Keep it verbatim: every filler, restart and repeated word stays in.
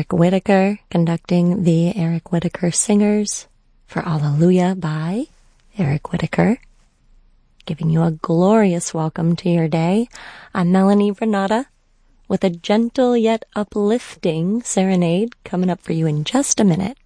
Eric Whitacre conducting the Eric Whitacre Singers for Alleluia by Eric Whitacre. Giving you a glorious welcome to your day. I'm Melanie Renata with a gentle yet uplifting serenade coming up for you in just a minute.